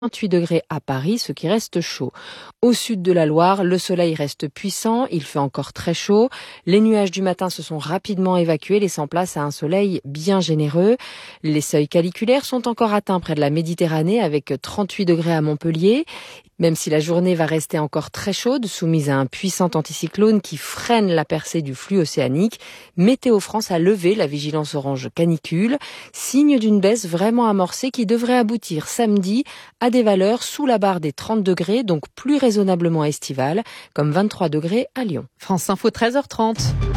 28 degrés à Paris, ce qui reste chaud. Au sud de la Loire, le soleil reste puissant, il fait encore très chaud. Les nuages du matin se sont rapidement évacués, laissant place à un soleil bien généreux. Les seuils caniculaires sont encore atteints près de la Méditerranée avec 38 degrés à Montpellier. Même si la journée va rester encore très chaude, soumise à un puissant anticyclone qui freine la percée du flux océanique, Météo France a levé la vigilance orange canicule, signe d'une baisse vraiment amorcée qui devrait aboutir samedi à des valeurs sous la barre des 30 degrés, donc plus raisonnablement estivales, comme 23 degrés à Lyon. France Info 13h30.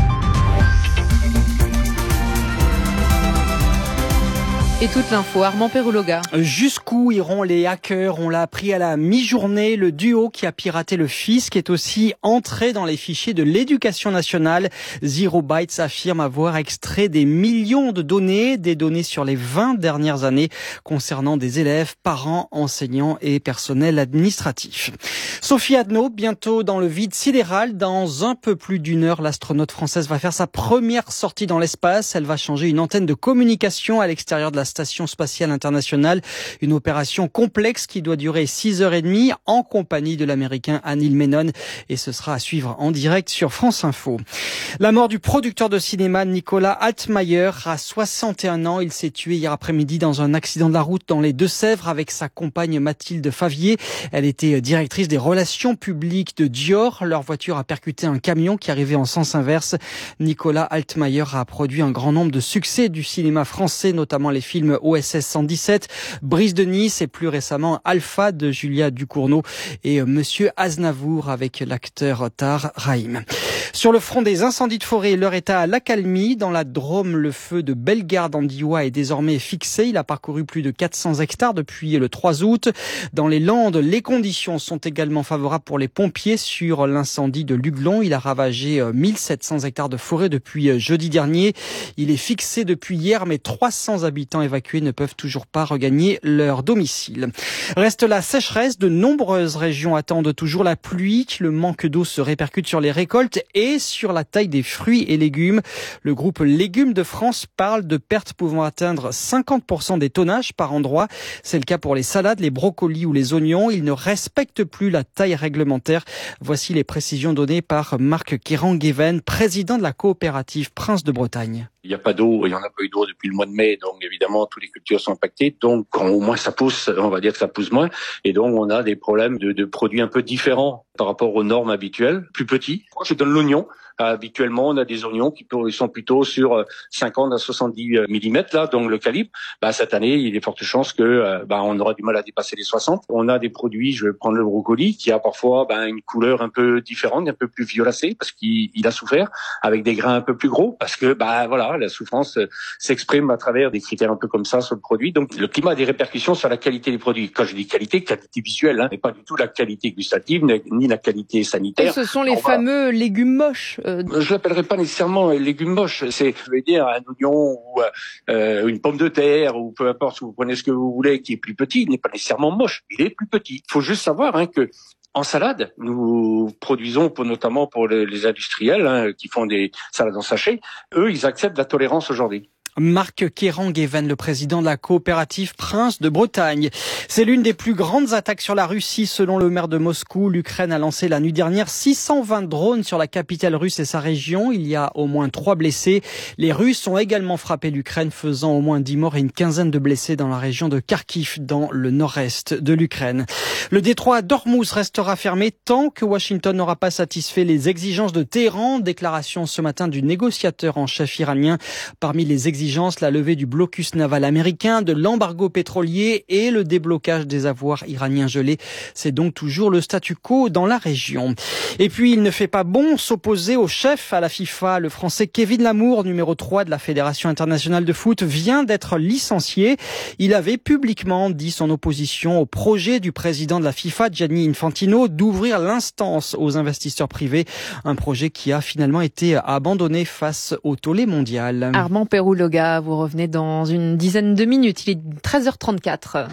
Et toute l'info, Armand Perrouloga. Jusqu'où iront les hackers? On l'a appris à la mi-journée. Le duo qui a piraté le fisc est aussi entré dans les fichiers de l'éducation nationale. Zero Bytes affirme avoir extrait des millions de données, des données sur les 20 dernières années concernant des élèves, parents, enseignants et personnel administratif. Sophie Adno, bientôt dans le vide sidéral. Dans un peu plus d'une heure, l'astronaute française va faire sa première sortie dans l'espace. Elle va changer une antenne de communication à l'extérieur de la Station spatiale internationale. Une opération complexe qui doit durer 6h30 en compagnie de l'américain Anil Menon. Et ce sera à suivre en direct sur France Info. La mort du producteur de cinéma Nicolas Altmayer à 61 ans. Il s'est tué hier après-midi dans un accident de la route dans les Deux-Sèvres avec sa compagne Mathilde Favier. Elle était directrice des relations publiques de Dior. Leur voiture a percuté un camion qui arrivait en sens inverse. Nicolas Altmayer a produit un grand nombre de succès du cinéma français, notamment les films OSS 117, Brise de Nice et plus récemment Alpha de Julia Ducournau et Monsieur Aznavour avec l'acteur Tahar Rahim. Sur le front des incendies de forêt, l'heure est à l'accalmie. Dans la Drôme, le feu de Bellegarde en Diois est désormais fixé. Il a parcouru plus de 400 hectares depuis le 3 août. Dans les Landes, les conditions sont également favorables pour les pompiers sur l'incendie de Luglon. Il a ravagé 1700 hectares de forêt depuis jeudi dernier. Il est fixé depuis hier, mais 300 habitants évacués ne peuvent toujours pas regagner leur domicile. Reste la sécheresse. De nombreuses régions attendent toujours la pluie. Le manque d'eau se répercute sur les récoltes et sur la taille des fruits et légumes. Le groupe Légumes de France parle de pertes pouvant atteindre 50% des tonnages par endroit. C'est le cas pour les salades, les brocolis ou les oignons. Ils ne respectent plus la taille réglementaire. Voici les précisions données par Marc Kéran-Guéven, président de la coopérative Prince de Bretagne. Il n'y a pas d'eau, il n'y en a pas eu d'eau depuis le mois de mai, donc évidemment, toutes les cultures sont impactées. Donc, quand au moins ça pousse, on va dire que ça pousse moins. Et donc, on a des problèmes de produits un peu différents par rapport aux normes habituelles, plus petits. Je donne l'oignon. Habituellement, on a des oignons qui sont plutôt sur 50 à 70 mm, là, donc le calibre. Cette année, il y a de fortes chances que, on aura du mal à dépasser les 60. On a des produits, je vais prendre le brocoli, qui a parfois, une couleur un peu différente, un peu plus violacée, parce qu'il a souffert, avec des grains un peu plus gros, parce que, la souffrance s'exprime à travers des critères un peu comme ça sur le produit. Donc, le climat a des répercussions sur la qualité des produits. Quand je dis qualité visuelle, mais pas du tout la qualité gustative, ni la qualité sanitaire. Et ce sont les fameux légumes moches. Je l'appellerais pas nécessairement légumes moches. C'est, je veux dire, un oignon ou une pomme de terre ou peu importe, vous prenez ce que vous voulez, qui est plus petit, il n'est pas nécessairement moche. Il est plus petit. Il faut juste savoir que en salade, nous produisons notamment pour les industriels qui font des salades en sachet. Eux, ils acceptent la tolérance aujourd'hui. Marc Kéran-Guéven, le président de la coopérative Prince de Bretagne. C'est l'une des plus grandes attaques sur la Russie selon le maire de Moscou. L'Ukraine a lancé la nuit dernière 620 drones sur la capitale russe et sa région. Il y a au moins 3 blessés. Les Russes ont également frappé l'Ukraine, faisant au moins 10 morts et une quinzaine de blessés dans la région de Kharkiv, dans le nord-est de l'Ukraine. Le détroit d'Ormuz restera fermé tant que Washington n'aura pas satisfait les exigences de Téhéran. Déclaration ce matin du négociateur en chef iranien. Parmi les exigences, la levée du blocus naval américain, de l'embargo pétrolier et le déblocage des avoirs iraniens gelés. C'est donc toujours le statu quo dans la région. Et puis, il ne fait pas bon s'opposer au chef à la FIFA. Le Français Kevin Lamour, numéro 3 de la Fédération internationale de foot, vient d'être licencié. Il avait publiquement dit son opposition au projet du président de la FIFA, Gianni Infantino, d'ouvrir l'instance aux investisseurs privés. Un projet qui a finalement été abandonné face au tollé mondial. Armand Perrouloga, vous revenez dans une dizaine de minutes. Il est 13h34.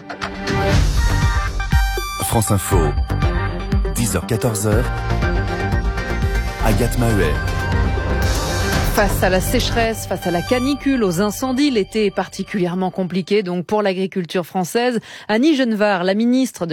France Info, 10h-14h, Agathe Maheuer. Face à la sécheresse, face à la canicule, aux incendies, l'été est particulièrement compliqué donc pour l'agriculture française. Annie Genevard, la ministre de